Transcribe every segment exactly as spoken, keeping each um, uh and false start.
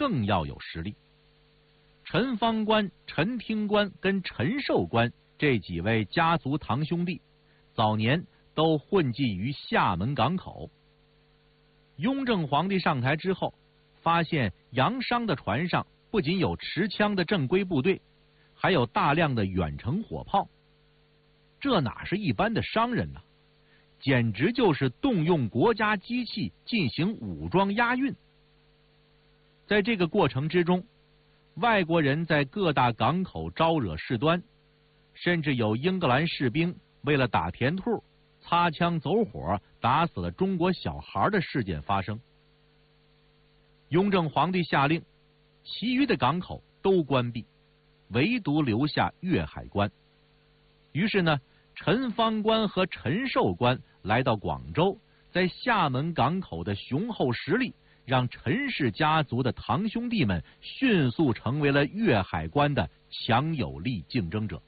更要有实力。陈方官、陈听官跟陈寿官这几位家族堂兄弟，早年都混迹于厦门港口。雍正皇帝上台之后，发现洋商的船上不仅有持枪的正规部队，还有大量的远程火炮。这哪是一般的商人呢？简直就是动用国家机器进行武装押运。在这个过程之中，外国人在各大港口招惹事端，甚至有英格兰士兵为了打田兔，擦枪走火打死了中国小孩的事件发生。雍正皇帝下令，其余的港口都关闭，唯独留下粤海关。于是呢，陈方官和陈寿官来到广州，在厦门港口的雄厚实力，让陈氏家族的堂兄弟们迅速成为了粤海关的强有力竞争者。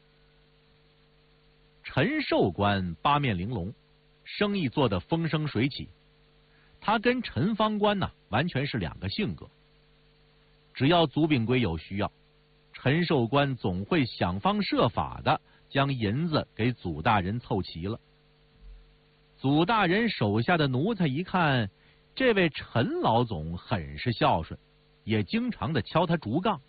陈寿官八面玲珑，生意做得风生水起。他跟陈方官呢，完全是两个性格。只要祖秉圭有需要，陈寿官总会想方设法的将银子给祖大人凑齐了。祖大人手下的奴才一看，这位陈老总很是孝顺，也经常的敲他竹杠。